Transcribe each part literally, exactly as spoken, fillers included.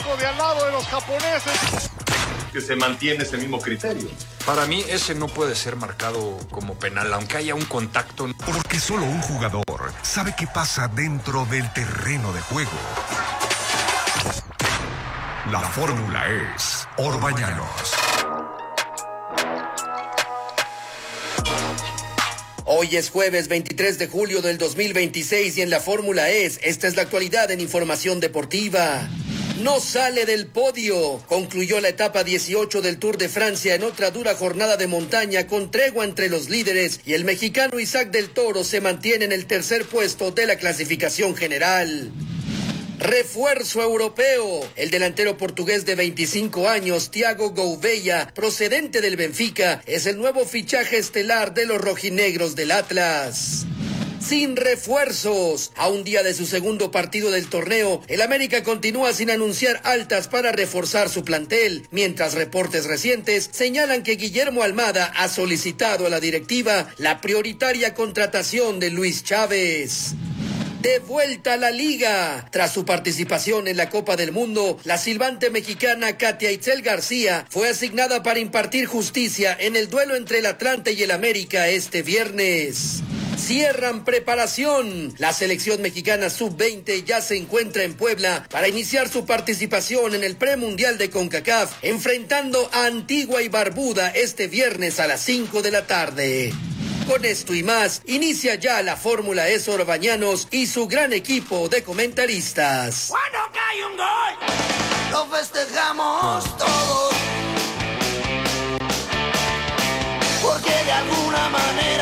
equipo de al lado de los japoneses. Que se mantiene ese mismo criterio. Para mí ese no puede ser marcado como penal, aunque haya un contacto. Porque solo un jugador sabe qué pasa dentro del terreno de juego. La fórmula es Orbañanos. Hoy es jueves veintitrés de julio del dos mil veintiséis y en la Fórmula E S, esta es la actualidad en información deportiva. No sale del podio. Concluyó la etapa dieciocho del Tour de Francia en otra dura jornada de montaña con tregua entre los líderes y el mexicano Isaac del Toro se mantiene en el tercer puesto de la clasificación general. Refuerzo europeo. El delantero portugués de veinticinco años, Thiago Gouveia, procedente del Benfica, es el nuevo fichaje estelar de los rojinegros del Atlas. Sin refuerzos. A un día de su segundo partido del torneo, el América continúa sin anunciar altas para reforzar su plantel, mientras reportes recientes señalan que Guillermo Almada ha solicitado a la directiva la prioritaria contratación de Luis Chávez. De vuelta a la liga. Tras su participación en la Copa del Mundo, la silbante mexicana Katia Itzel García fue asignada para impartir justicia en el duelo entre el Atlante y el América este viernes. Cierran preparación. La selección mexicana sub veinte ya se encuentra en Puebla para iniciar su participación en el premundial de CONCACAF, enfrentando a Antigua y Barbuda este viernes a las cinco de la tarde. Con esto y más, inicia ya la Fórmula E S Orbañanos y su gran equipo de comentaristas. Cuando cae un gol, lo festejamos todos, porque de alguna manera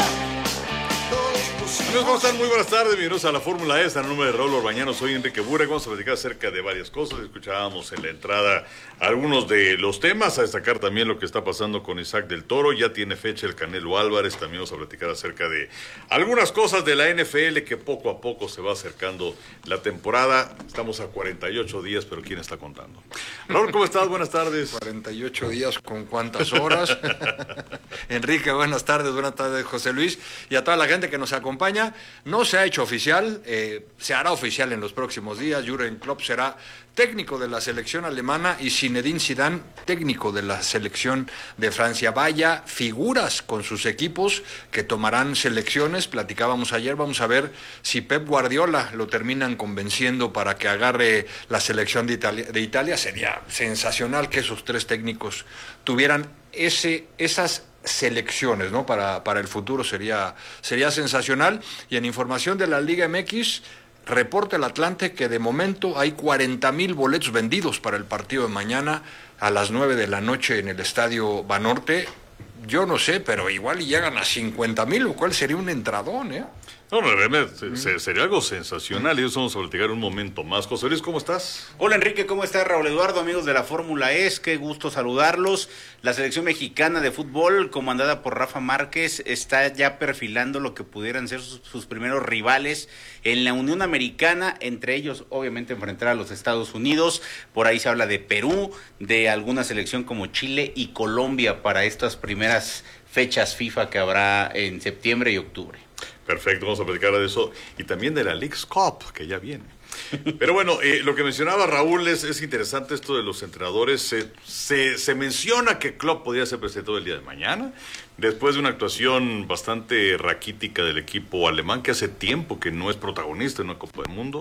todo es posible. Amigos, ¿cómo están? Muy buenas tardes, bienvenidos a la Fórmula E S, en nombre de Raúl Orbañanos. Soy Enrique Burek, vamos a platicar acerca de varias cosas. Escuchábamos en la entrada algunos de los temas, a destacar también lo que está pasando con Isaac del Toro. Ya tiene fecha el Canelo Álvarez, también vamos a platicar acerca de algunas cosas de la N F L que poco a poco se va acercando la temporada. Estamos a cuarenta y ocho días, pero ¿quién está contando? Raúl, ¿cómo estás? Buenas tardes. cuarenta y ocho días, ¿con cuántas horas? Enrique, buenas tardes, buenas tardes, José Luis, y a toda la gente que nos acompaña. No se ha hecho oficial, eh, se hará oficial en los próximos días. Jürgen Klopp será técnico de la selección alemana y Zinedine Zidane técnico de la selección de Francia. Vaya figuras con sus equipos que tomarán selecciones. Platicábamos ayer, vamos a ver si Pep Guardiola lo terminan convenciendo para que agarre la selección de Italia. De Italia. Sería sensacional que esos tres técnicos tuvieran ese, esas selecciones, ¿no? Para, para el futuro sería, sería sensacional. Y en información de la Liga M X, reporta el Atlante que de momento hay cuarenta mil boletos vendidos para el partido de mañana a las nueve de la noche en el Estadio Banorte. Yo no sé, pero igual llegan a cincuenta mil, lo cual sería un entradón, ¿eh? No, no, realmente mm. sería algo sensacional y eso vamos a platicar un momento más. José Luis, ¿cómo estás? Hola Enrique, ¿cómo estás? Raúl Eduardo, amigos de la Fórmula E S, qué gusto saludarlos. La selección mexicana de fútbol, comandada por Rafa Márquez, está ya perfilando lo que pudieran ser sus, sus primeros rivales en la Unión Americana, entre ellos obviamente enfrentar a los Estados Unidos. Por ahí se habla de Perú, de alguna selección como Chile y Colombia para estas primeras fechas FIFA que habrá en septiembre y octubre. Perfecto, vamos a platicar de eso y también de la Leagues Cup, que ya viene. Pero bueno, eh, lo que mencionaba Raúl es, es interesante esto de los entrenadores. Se, se, se menciona que Klopp podría ser presentado el día de mañana, después de una actuación bastante raquítica del equipo alemán, que hace tiempo que no es protagonista en una Copa del Mundo.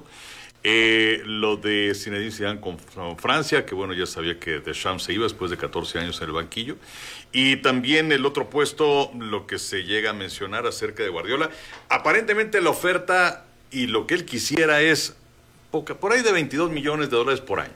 Eh, lo de Zinedine Zidane con Francia, que bueno, ya sabía que Deschamps se iba después de catorce años en el banquillo. Y también el otro puesto, lo que se llega a mencionar acerca de Guardiola. Aparentemente la oferta y lo que él quisiera es poca, por ahí de veintidós millones de dólares por año.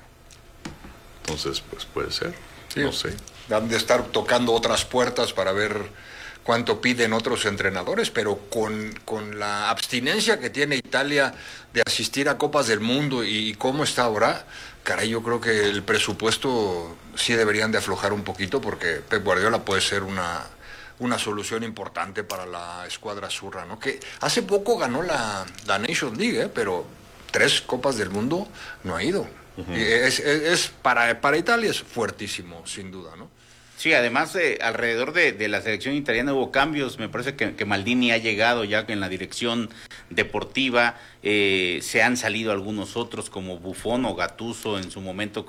Entonces, pues puede ser, sí, no sé. Han de estar tocando otras puertas para ver cuánto piden otros entrenadores, pero con, con la abstinencia que tiene Italia de asistir a Copas del Mundo y, y cómo está ahora, caray, yo creo que el presupuesto sí deberían de aflojar un poquito, porque Pep Guardiola puede ser una, una solución importante para la escuadra azurra, ¿no? Que hace poco ganó la, la Nations League, ¿eh? Pero tres Copas del Mundo no ha ido. Uh-huh. Es, es, es para, para Italia es fuertísimo, sin duda, ¿no? Sí, además eh, alrededor de, de la selección italiana hubo cambios. Me parece que, que Maldini ha llegado ya en la dirección deportiva. Eh, se han salido algunos otros como Buffon o Gattuso en su momento